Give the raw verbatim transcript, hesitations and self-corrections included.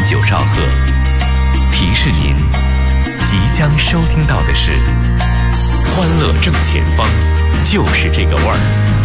酒稍喝。提示您，即将收听到的是《欢乐正前方》，就是这个味儿。